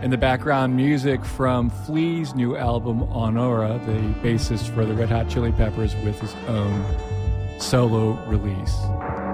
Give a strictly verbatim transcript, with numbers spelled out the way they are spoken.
In the background, music from Flea's new album, Honora, the bassist for the Red Hot Chili Peppers, with his own solo release.